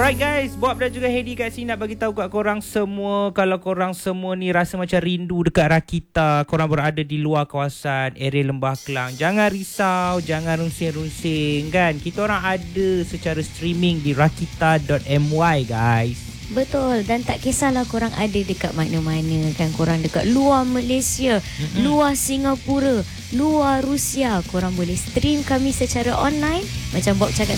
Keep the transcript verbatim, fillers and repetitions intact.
Alright guys, Bob dan juga Hedi kat sini nak bagi tahu kat korang semua, kalau korang semua ni rasa macam rindu dekat Rakita, korang berada di luar kawasan area Lembah Kelang, jangan risau, jangan runsing-runsing kan. Kita orang ada secara streaming di rakita dot my guys. Betul, dan tak kisahlah korang ada dekat mana-mana kan, korang dekat luar Malaysia, mm-hmm. luar Singapura, luar Rusia, korang boleh stream kami secara online. Macam Bob cakap